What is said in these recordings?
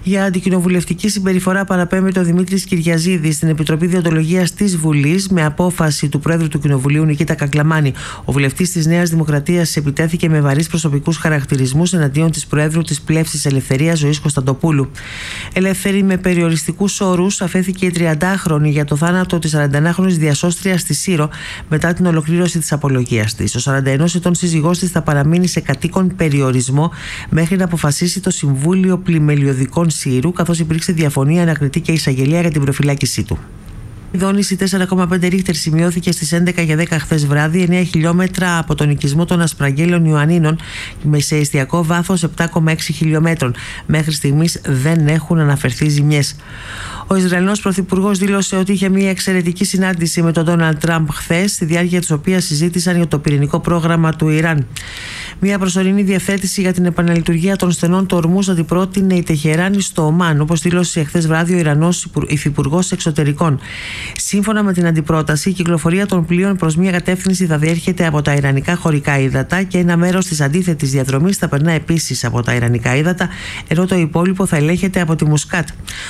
Για αντικοινοβουλευτική συμπεριφορά παραπέμπεται ο Δημήτρης Κυριαζίδης στην Επιτροπή Διοντολογίας της Βουλής με απόφαση του Πρόεδρου του Κοινοβουλίου Νικήτα Κακλαμάνη. Ο βουλευτής της Νέας Δημοκρατίας επιτέθηκε με βαρύς προσωπικούς χαρακτηρισμούς εναντίον της Προέδρου της Πλεύσης Ελευθερίας Ζωής Κωνσταντοπούλου. Ελεύθερη με περιοριστικούς όρους αφέθηκε η 30χρονη για το θάνατο της 41χρονης διασώστριας στη Σύρο μετά την ολοκλήρωση της απολογίας της. Ο 41 ετών σύζυγός της θα παραμείνει σε κατοίκον περιορισμό μέχρι να αποφασίσει το Συμβούλιο Πλημελιωδικών Σύρου, καθώς υπήρξε διαφωνία ανακριτή και εισαγγελία για την προφυλάκησή του. Η δόνηση 4,5 ρίχτερ σημειώθηκε στις 11 και 10 χθες βράδυ, 9 χιλιόμετρα από τον οικισμό των Ασπραγγέλων Ιωαννίνων, σε εστιακό βάθος 7,6 χιλιόμετρων. Μέχρι στιγμής δεν έχουν αναφερθεί ζημιές. Ο Ισραηλινός Πρωθυπουργός δήλωσε ότι είχε μια εξαιρετική συνάντηση με τον Ντόναλντ Τραμπ χθες, στη διάρκεια της οποίας συζήτησαν για το πυρηνικό πρόγραμμα του Ιράν. Μια προσωρινή διευθέτηση για την επαναλειτουργία των στενών του Ορμούζ αντιπρότεινε η Τεχεράνη στο Ομάν, όπως δήλωσε χθες βράδυ ο Ιρανός Υφυπουργός Εξωτερικών. Σύμφωνα με την αντιπρόταση, η κυκλοφορία των πλοίων προς μια κατεύθυνση θα διέρχεται από τα ιρανικά χωρικά ύδατα και ένα μέρος της αντίθετης διαδρομής θα περνά επίσης από τα ιρανικά ύδατα, ενώ το υπόλοιπο θα ελέγχεται από τη Μουσκάτ.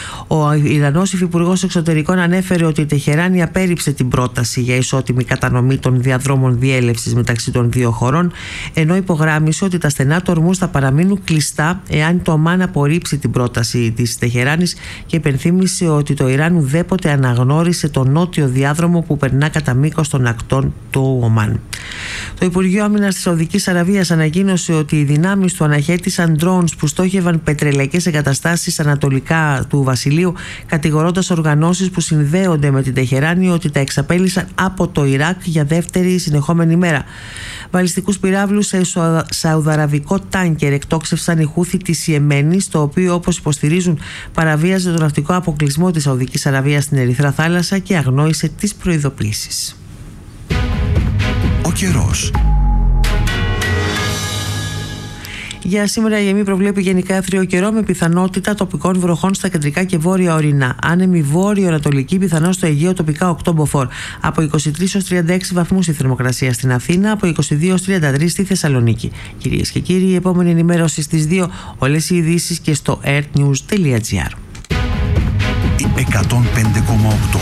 Ο Ιρανός Υφυπουργός Εξωτερικών ανέφερε ότι η Τεχεράνη απέρριψε την πρόταση για ισότιμη κατανομή των διαδρόμων διέλευσης μεταξύ των δύο χωρών, ενώ υπογράμμισε ότι τα στενά του Ορμούζ θα παραμείνουν κλειστά εάν το Ομάν απορρίψει την πρόταση της Τεχεράνης και υπενθύμησε ότι το Ιράν ουδέποτε αναγνώρισε τον νότιο διάδρομο που περνά κατά μήκος των ακτών του Ομάν. Το Υπουργείο Άμυνας της Σαουδικής Αραβίας ανακοίνωσε ότι οι δυνάμεις του αναχέτησαν drones που στόχευαν πετρελαϊκές εγκαταστάσεις ανατολικά του Βασιλείου, κατηγορώντας οργανώσεις που συνδέονται με την Τεχεράνη ότι τα εξαπέλυσαν από το Ιράκ για δεύτερη συνεχόμενη μέρα. Βαλιστικούς πυράβλους σε σαουδαραβικό τάνκερ εκτόξευσαν οι Χούθι της Ιεμένης, το οποίο, όπως υποστηρίζουν, παραβίαζε τον ναυτικό αποκλεισμό της Σαουδικής Αραβίας στην Ερυθρά Θάλασσα και αγνόησε τις προειδοποιήσεις. Ο καιρός. Για σήμερα η ΕΜΗ προβλέπει γενικά εύθριο καιρό με πιθανότητα τοπικών βροχών στα κεντρικά και βόρεια ορεινά. Άνεμη βόρειο-ανατολική, πιθανό στο Αιγαίο τοπικά 8 μποφόρ. Από 23 ως 36 βαθμούς η θερμοκρασία στην Αθήνα, από 22 ως 33 στη Θεσσαλονίκη. Κυρίες και κύριοι, η επόμενη ενημέρωση στις 2. Όλες οι ειδήσεις και στο earthnews.gr. 105,8.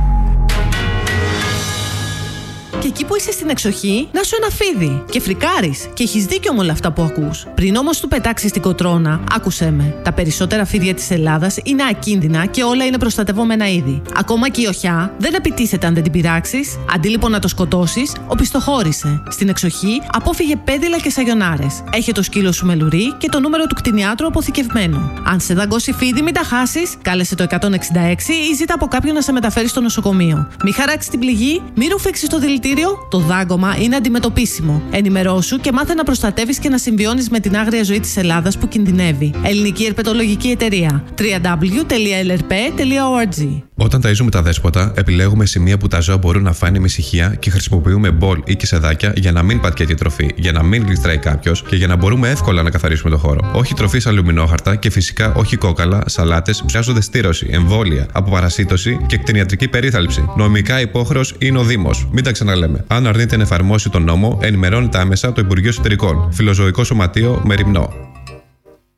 Και εκεί που είσαι στην εξοχή, να σου ένα φίδι και φρικάρεις και έχεις δίκιο με όλα αυτά που ακούς. Πριν όμως του πετάξεις την κοτρώνα, άκουσέ με. Τα περισσότερα φίδια της Ελλάδας είναι ακίνδυνα και όλα είναι προστατευόμενα είδη. Ακόμα και η οχιά δεν επιτίθεται αν δεν την πειράξεις. Αντί λοιπόν να το σκοτώσεις, οπισθοχώρησε. Στην εξοχή, απόφυγε πέδιλα και σαγιονάρες. Έχε το σκύλο σου με λουρί και το νούμερο του κτηνιάτρου αποθηκευμένο. Αν σε δαγκώσει φίδι, μην τα χάσεις, κάλεσε το 166 ή ζήτα από κάποιον να σε μεταφέρει στο νοσοκομείο. Μη χαράξει την πληγή, μη ρουφήξεις το δηλητήριο. Το δάγκωμα είναι αντιμετωπίσιμο. Ενημερώσου και μάθε να προστατεύεις και να συμβιώνεις με την άγρια ζωή της Ελλάδας που κινδυνεύει. Ελληνική Ερπετολογική Εταιρεία. www.lrp.org. Όταν ταΐζουμε τα δέσποτα, επιλέγουμε σημεία που τα ζώα μπορούν να φάνε με ησυχία και χρησιμοποιούμε μπολ ή κισεδάκια για να μην πατιέται η τροφή, για να μην γλιστράει κάποιος και για να μπορούμε εύκολα να καθαρίσουμε το χώρο. Όχι τροφή σε αλουμινόχαρτα και φυσικά όχι κόκαλα, σαλάτες, χρειάζονται στήρωση, εμβόλια, αποπαρασίτωση και κτηνιατρική περίθαλψη. Νομικά υπόχρεος είναι ο Δήμος. Μην τα ξαναλέμε. Αν αρνείται να εφαρμόσει τον νόμο, ενημερώνεται άμεσα το Υπουργείο Εσωτερικών. Φιλοζωικό Σωματείο Μεριμνό.